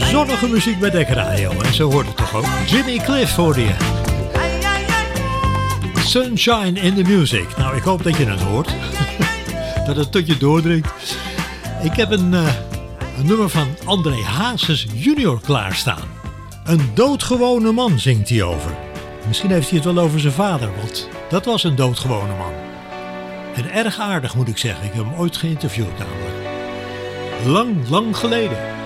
Zonnige muziek bij Dek Radio. En zo hoort het toch ook. Jimmy Cliff hoorde je. Sunshine in the Music. Nou, ik hoop dat je het hoort. Dat het tot je doordringt. Ik heb een nummer van André Hazes junior klaarstaan. Een doodgewone man zingt hij over. Misschien heeft hij het wel over zijn vader, want dat was een doodgewone man. En erg aardig moet ik zeggen. Ik heb hem ooit geïnterviewd namelijk. Lang, lang geleden.